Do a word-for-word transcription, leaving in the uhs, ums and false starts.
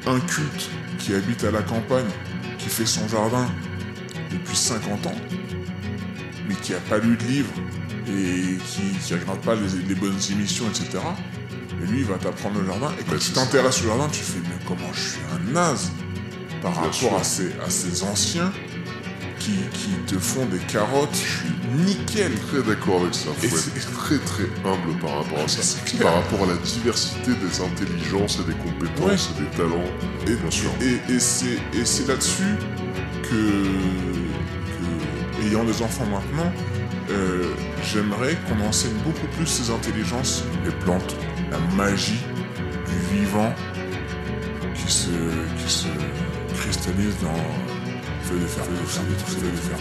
un culte qui habite à la campagne, qui fait son jardin depuis cinquante ans, mais qui n'a pas lu de livre et qui ne regarde pas les, les bonnes émissions, et cetera. Et lui, il va t'apprendre le jardin. Et quand tu t'intéresses au jardin, tu fais « Mais comment je suis un naze ?» par Bien rapport sûr. à ces, à ces anciens qui, qui te font des carottes nickel. Très d'accord avec ça. Faut Et être c'est- très très humble par rapport à ça. C'est clair. Par rapport à la diversité des intelligences et des compétences et des talents. Et, Bien sûr. et, et c'est, et c'est là-dessus que, que, ayant des enfants maintenant, euh, j'aimerais qu'on enseigne beaucoup plus ces intelligences, les plantes, la magie du vivant qui se, qui se cristallise dans le fait de faire, de faire, de faire, de faire